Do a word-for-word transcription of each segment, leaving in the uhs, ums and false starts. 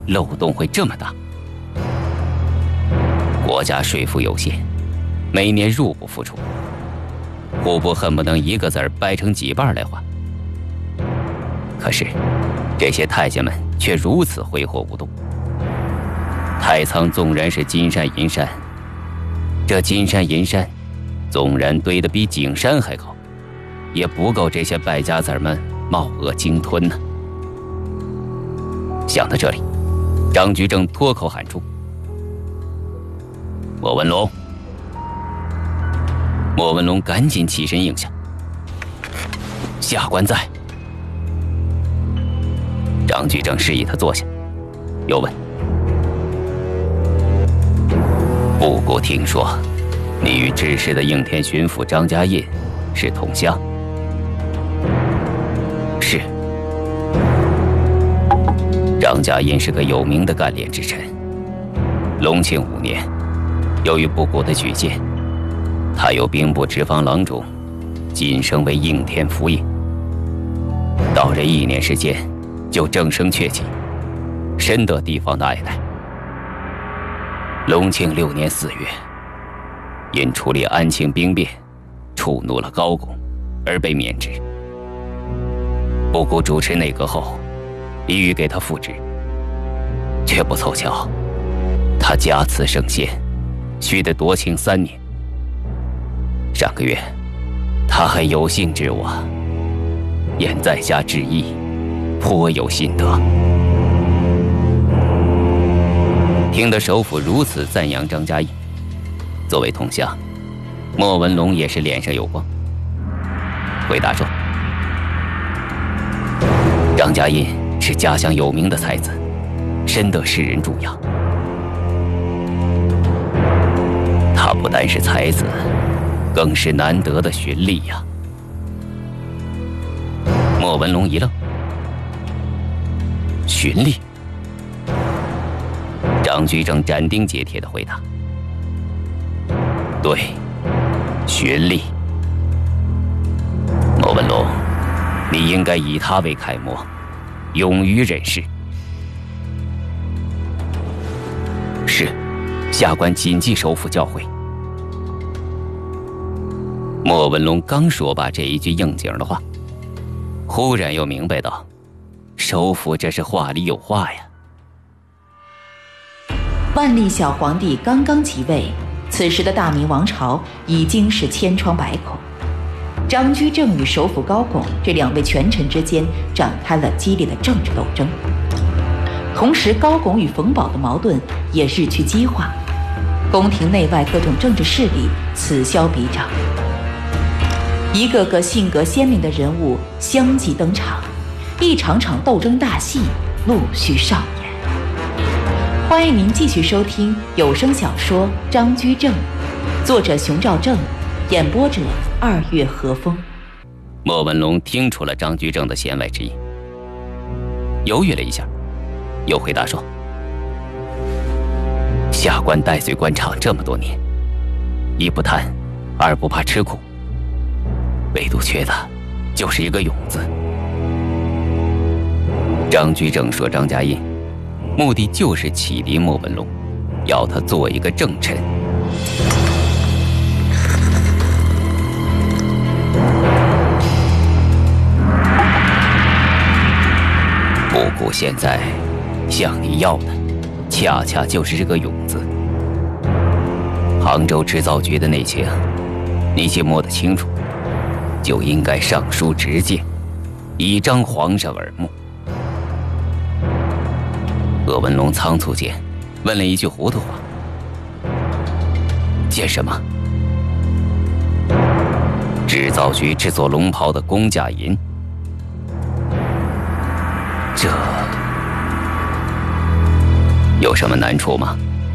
漏洞会这么大？国家税赋有限，每年入不敷出，户部恨不能一个子儿掰成几瓣来还。可是这些太监们却如此挥霍无度。太仓纵然是金山银山，这金山银山纵然堆得比景山还高，也不够这些败家子儿们冒恶鲸吞呢。想到这里，张居正脱口喊出：“莫文龙！”莫文龙赶紧起身应下：“下官在。”张居正示意他坐下，又问：“不过听说你与知事的应天巡抚张家印是同乡？”“是。”张家印是个有名的干练之臣。隆庆五年，由于部国的举荐，他由兵部直防郎中晋升为应天府尹。到任一年时间，就正升阙级，深得地方的爱戴。隆庆六年四月，因处理安庆兵变，触怒了高拱，而被免职。部谷主持内阁后，意欲给他复职，却不凑巧，他加赐圣贤，须得夺庆三年。上个月，他还有幸致我，言在下致意，颇有心得。听得首辅如此赞扬张家印，作为同乡，莫文龙也是脸上有光，回答说：“张家印是家乡有名的才子，深得世人祝仰。他不单是才子，更是难得的循吏呀。”莫文龙一愣：“循吏？”张居正斩钉截铁地回答：“对，循吏。莫文龙，你应该以他为楷模，勇于忍事。”“是，下官谨记首辅教诲。”莫文龙刚说罢这一句应景的话，忽然又明白到，首辅这是话里有话呀。 万历小皇帝刚刚即位，此时的大明王朝已经是千疮百孔。张居正与首辅高拱这两位权臣之间展开了激烈的政治斗争，同时高拱与冯保的矛盾也日趋激化，宫廷内外各种政治势力此消彼长，一个个性格鲜明的人物相继登场，一场场斗争大戏陆续上演。欢迎您继续收听有声小说《张居正》，作者熊兆正，演播者二月和风。 莫文龙听出了张居正的弦外之音，犹豫了一下，又回答说：“下官带随官场这么多年，一不贪，二不怕吃苦，唯独缺的就是一个勇字。”张居正说张家印，目的就是启迪莫文龙，要他做一个正臣。不过现在向你要的，恰恰就是这个勇字。杭州织造局的内情，你既摸得清楚，就应该上书直谏，以彰皇上耳目。鄂文龙仓促间问了一句糊涂话：“见什么？”织造局制作龙袍的工价银，这有什么难处吗？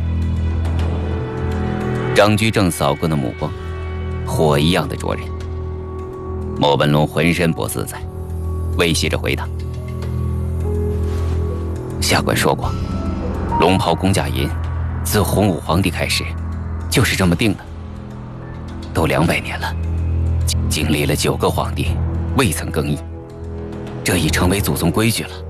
张居正扫过的目光，火一样的灼人。莫文龙浑身不自在，微笑着回答：“下官说过，龙袍工价银自洪武皇帝开始就是这么定的，都两百年了，经历了九个皇帝，未曾更易，这已成为祖宗规矩了。”